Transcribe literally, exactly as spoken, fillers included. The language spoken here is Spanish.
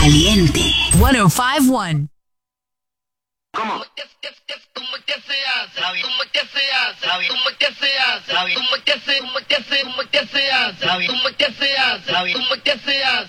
Caliente. ciento cinco punto uno. ¿Cómo? ¿Cómo que se hace? ¿Cómo que se hace? ¿Cómo que se hace? ¿Cómo que se hace? ¿Cómo que se hace? ¿Cómo que se hace? ¿Cómo que se hace?